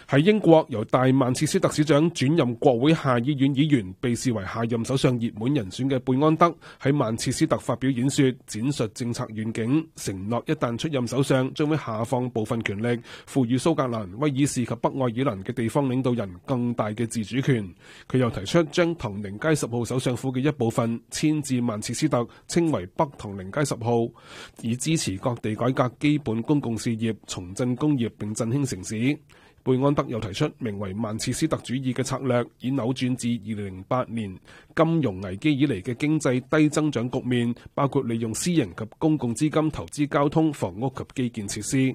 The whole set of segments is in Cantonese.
喺英國，由大曼徹斯特市長轉任國會下議院議員，被視為下任首相熱門人選嘅貝安德喺曼徹斯特發表演說，展述政策願景，承諾一旦出任首相，將會下放部分權力，賦予蘇格蘭、威爾士及北愛爾蘭嘅地方領導人更大嘅自主權。佢又提出將唐寧街10號首相府嘅一部分遷至曼徹斯特，稱為北唐寧街10號，以支持各地改革基本公共事業、重振工業並振興城市。貝安德又提出名為曼徹斯特主義嘅策略，以扭轉自2008年金融危機以嚟嘅經濟低增長局面，包括利用私營及公共資金投資交通、房屋及基建設施。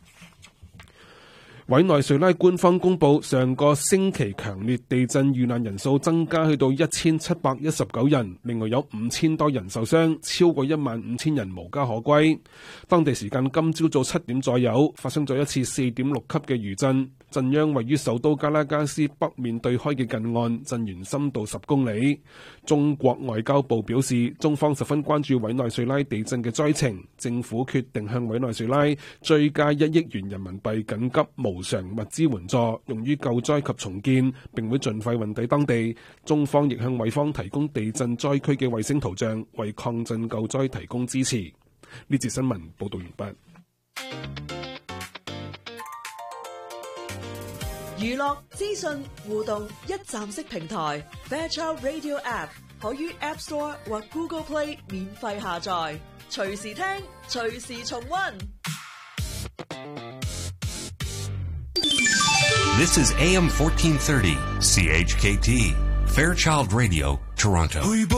委內瑞拉官方公佈，上個星期強烈地震遇難人數增加去到1719人，另外有5000多人受傷，超過15000人無家可歸。當地時間今朝早7點左右，發生咗一次4.6級嘅餘震，震央位於首都加拉加斯北面對開嘅近岸，震源深度10公里。中國外交部表示，中方十分關注委內瑞拉地震嘅災情，政府決定向委內瑞拉追加1億元人民幣緊急無償物資援助，用於救災及重建，並會盡快運抵當地。中方亦向委方提供地震災區嘅衛星圖像，為抗震救災提供支持。呢節新聞報道完畢。 娛樂資訊互動一站式平台 Fairchild Radio App 可於 App Store 或 Google Play 免費下載，隨時聽，隨時重溫。 This is AM 1430 CHKT Fairchild Radio Toronto.